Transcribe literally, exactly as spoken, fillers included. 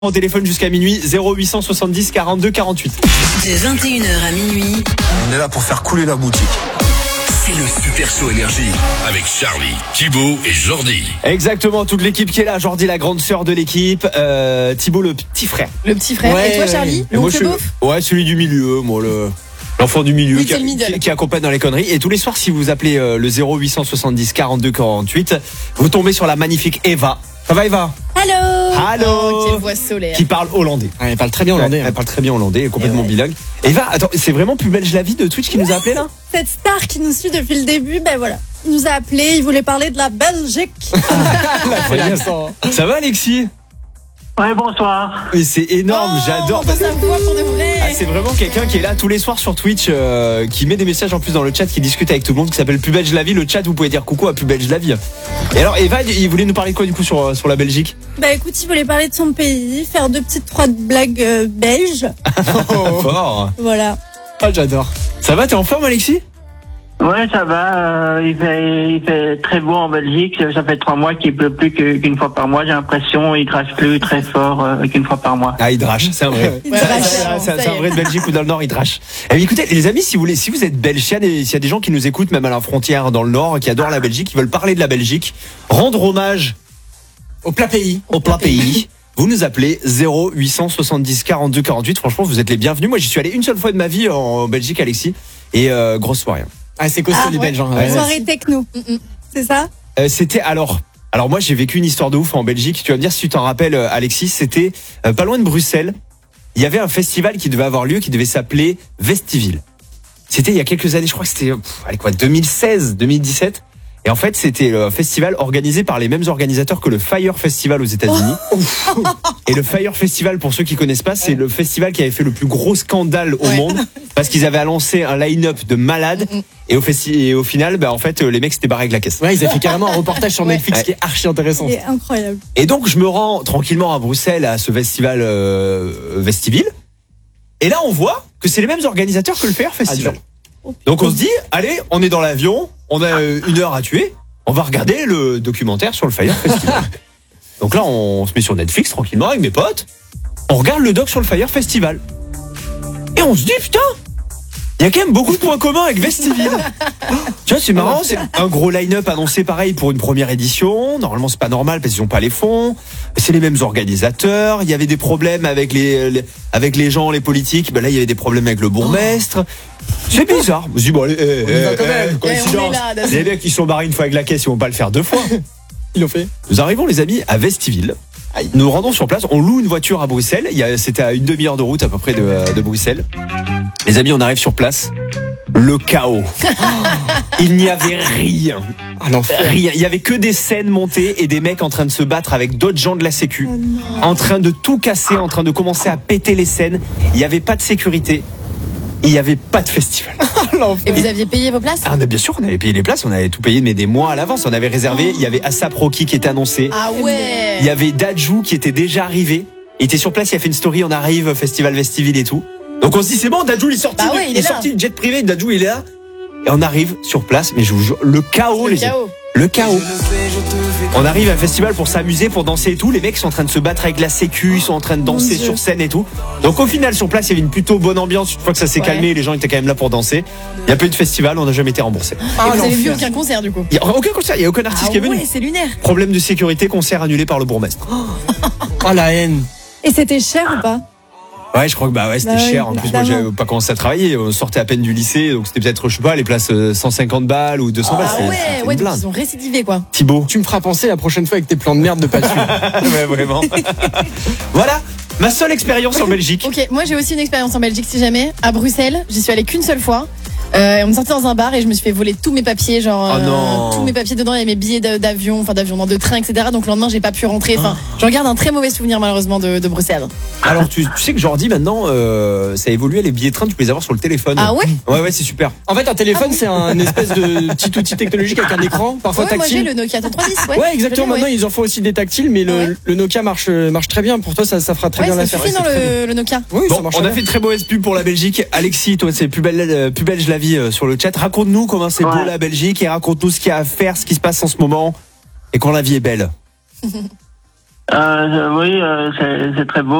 Au téléphone jusqu'à minuit, zéro huit cent soixante-dix quarante-deux quarante-huit. De vingt et une heures à minuit. On est là pour faire couler la boutique. C'est le Super Show Énergie avec Charlie, Thibaut et Jordi. Exactement, toute l'équipe qui est là. Jordi, la grande sœur de l'équipe. Euh, Thibaut, le petit frère. Le petit frère. Ouais, et toi, Charlie, et moi, l'oncle je suis- beauf. Ouais, celui du milieu, moi, le... l'enfant du milieu Oui, qui, c'est le middle. qui, qui accompagne dans les conneries. Et tous les soirs, si vous appelez euh, le zéro huit cent soixante-dix quarante-deux quarante-huit, vous tombez sur la magnifique Eva. Ça va, Eva? Allô. Allô. Oh, quelle voix solaire. Qui parle hollandais. Ah, elle parle très bien hollandais. Ouais, elle parle très bien hollandais, elle est complètement Et ouais. bilingue. Eva, attends, c'est vraiment Plus Belge la vie de Twitch qui nous a appelé là? Cette star qui nous suit depuis le début, ben voilà. Il nous a appelé, il voulait parler de la Belgique. Ça va, Alexis? Ouais, bonsoir. Mais c'est énorme, Oh, j'adore. on entend sa voix pour de vrai. Ah, c'est vraiment quelqu'un qui est là tous les soirs sur Twitch, euh, qui met des messages en plus dans le chat, qui discute avec tout le monde, qui s'appelle Plus Belge la vie. Le chat, vous pouvez dire coucou à Plus Belge la vie. Et alors, Eva, il voulait nous parler de quoi du coup sur, sur la Belgique? Bah écoute, il voulait parler de son pays, faire deux petites trois blagues euh, belges. Fort. Voilà. Ah, j'adore. Ça va, t'es en forme, Alexis? Ouais, ça va. euh, il fait, il fait très beau en Belgique. Ça fait trois mois qu'il pleut plus que- qu'une fois par mois. J'ai l'impression il crache plus très fort euh, qu'une fois par mois. Ah, il drache, c'est un vrai. Il Ouais, Ça, drache. ouais, c'est- ouais, c'est- ça c'est y un est. vrai de Belgique ou dans le Nord, il drache. Eh bien, écoutez, les amis, si vous voulez, si vous êtes belge, s'il y a des, s'il y a des gens qui nous écoutent, même à la frontière dans le Nord, qui adorent la Belgique, qui veulent parler de la Belgique, rendre hommage Au plat pays. au plat pays, vous nous appelez zéro huit cent soixante-dix quarante-deux quarante-huit. Franchement, vous êtes les bienvenus. Moi, j'y suis allé une seule fois de ma vie en Belgique, Alexis, et euh, grosse soirée. Ah, c'est costaud Ah, les ouais. Belges. Hein. Ouais. Soirée techno. Mm, mm. C'est ça? Euh, c'était alors. Alors moi, j'ai vécu une histoire de ouf en Belgique. Tu vas me dire si tu t'en rappelles, euh, Alexis. C'était euh, pas loin de Bruxelles. Il y avait un festival qui devait avoir lieu, qui devait s'appeler Vestiville. C'était il y a quelques années, je crois que c'était, pff, allez quoi, deux mille seize, deux mille dix-sept. Et en fait, c'était un festival organisé par les mêmes organisateurs que le Fire Festival aux États-Unis. Et le Fire Festival, pour ceux qui connaissent pas, c'est le festival qui avait fait le plus gros scandale au Ouais. monde parce qu'ils avaient annoncé un line-up de malades. Mm, mm. Et au, festi- et au final, bah, en fait, les mecs s'étaient barrés avec la caisse. Ouais, ils ont fait carrément un reportage sur Ouais. Netflix Ouais. qui est archi intéressant. C'est incroyable. Et donc, je me rends tranquillement à Bruxelles à ce festival euh, Vestiville. Et là, on voit que c'est les mêmes organisateurs que le Fire Festival. Donc, on se dit, allez, on est dans l'avion, on a euh, une heure à tuer, on va regarder le documentaire sur le Fire Festival. Donc là, on se met sur Netflix tranquillement avec mes potes. On regarde le doc sur le Fire Festival. Et on se dit, putain, il y a quand même beaucoup de points communs avec Vestiville. Tu vois, c'est marrant, c'est un gros line-up annoncé pareil pour une première édition. Normalement, c'est pas normal parce qu'ils ont pas les fonds. C'est les mêmes organisateurs. Il y avait des problèmes avec les, les- avec les gens, les politiques. Ben là, il y avait des problèmes avec le bourgmestre. C'est bizarre. Je me suis dit, bon, allez, eh, y va eh, quand même. eh, Eh, on coïncidence. est là, d'accord. Les mecs qui sont barrés une fois avec la caisse, ils vont pas le faire deux fois. Ils l'ont fait. Nous arrivons, les amis, à Vestiville. Nous nous rendons sur place. On loue une voiture à Bruxelles. Il y a- C'était à une demi-heure de route à peu près de, de Bruxelles. Les amis, on arrive sur place. Le chaos. Il n'y avait rien. Ah, l'enfer. Rien. Il y avait que des scènes montées et des mecs en train de se battre avec d'autres gens de la sécu. Oh non. En train de tout casser, en train de commencer à péter les scènes. Il n'y avait pas de sécurité. Il n'y avait pas de festival. Et vous aviez payé vos places? Ah, on a- bien sûr, on avait payé les places, on avait tout payé, mais des mois à l'avance. On avait réservé. Il y avait Asap Rocky qui était annoncé. Ah ouais. Il y avait Dajou qui était déjà arrivé. Il était sur place, il a fait une story, on arrive, festival Vestiville et tout. Donc on se dit, c'est bon, Dajou il est sorti, Bah ouais, il, il est est là. sorti du jet privé, Dajou il est là. Et on arrive sur place, mais je vous jure, le chaos, Le les chaos. Le chaos. On arrive à un festival pour s'amuser, pour danser et tout. Les mecs sont en train de se battre avec la sécu, ils sont en train de danser Dieu. sur scène et tout. Donc au final, sur place, il y avait une plutôt bonne ambiance. Une fois que ça s'est Ouais. calmé, les gens étaient quand même là pour danser. Il n'y a pas eu de festival, on n'a jamais été remboursé. Et vous avez vu l'enfer. aucun concert du coup? Il n'y a aucun concert, il n'y a aucun artiste Ah qui est venu. ouais, c'est lunaire. Problème de sécurité, concert annulé par le bourgmestre. Oh, la haine. Et c'était cher ou pas? Ouais, je crois que bah ouais, c'était Bah oui, cher. En plus, moi, évidemment. j'avais pas commencé à travailler. On sortait à peine du lycée, donc c'était peut-être, je sais pas, les places euh, cent cinquante balles ou deux cents balles. Ah c'est- ouais, c'était ouais, une donc blinde. ils ont récidivé quoi. Thibaut. Tu me feras penser la prochaine fois avec tes plans de merde de pas dessus. Ouais, vraiment. Voilà, ma seule expérience en Belgique. Ok, moi j'ai aussi une expérience en Belgique si jamais. À Bruxelles, j'y suis allée qu'une seule fois. Euh, on est sorti dans un bar et je me suis fait voler tous mes papiers, genre Oh non. tous mes papiers dedans, il y avait mes billets d'a- d'avion, enfin d'avion, non, de train, et cetera. Donc le lendemain j'ai pas pu rentrer. Enfin, j'en garde un très mauvais souvenir malheureusement de, de Bruxelles. Alors, tu, tu sais que Jordi, maintenant, euh, ça a évolué, les billets de train, tu peux les avoir sur le téléphone. Ah ouais. Ouais, ouais, c'est super. En fait, un téléphone, c'est un espèce de petit outil technologique avec un écran, parfois Ouais, moi j'ai tactile. le Nokia trente-trois dix. Ouais, Ouais, exactement. Je l'ai, Maintenant, ouais. ils en font aussi des tactiles, mais le, Ouais. le Nokia marche, marche très bien. Pour toi, ça, ça fera très Ouais, bien ça l'affaire. suffit Ouais, dans c'est très bien. le, le Nokia. Oui, Bon, ça marche on a bien. fait une très mauvaise pub pour la Belgique. Alexis, toi, c'est plus belle, euh, plus belge la vie euh, sur le chat. Raconte-nous comment c'est beau Ouais. la Belgique et raconte-nous ce qu'il y a à faire, ce qui se passe en ce moment et quand la vie est belle. Euh, oui, euh, c'est c'est très beau.